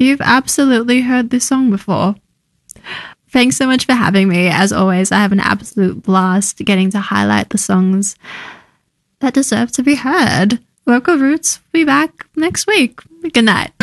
You've absolutely heard this song before. Thanks so much for having me. As always, I have an absolute blast getting to highlight the songs that deserve to be heard. Local Roots will be back next week. Good night.